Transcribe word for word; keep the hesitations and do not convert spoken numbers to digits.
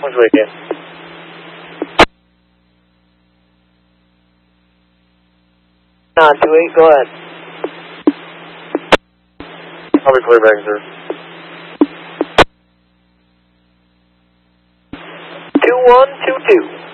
Which way again? nine two eight, go ahead. I'll be clear back, sir. two one two two.